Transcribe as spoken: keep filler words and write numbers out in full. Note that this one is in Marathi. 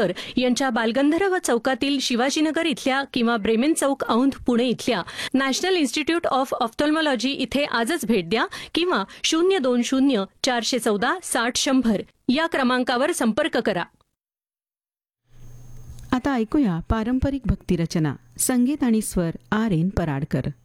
पराडकर यांच्या बालगंधर्व चौकातील शिवाजीनगर इथल्या किंवा ब्रेमेन चौक औंध पुणे इथल्या नॅशनल इन्स्टिट्यूट ऑफ ऑफ्थॉल्मॉलॉजी इथे आजच भेट द्या किंवा शून्य दोन शून्य चारशे चौदा साठ शंभर या क्रमांकावर संपर्क करा. आता ऐकूया पारंपरिक भक्तिरचना. संगीत आणि स्वर आर एन पराडकर.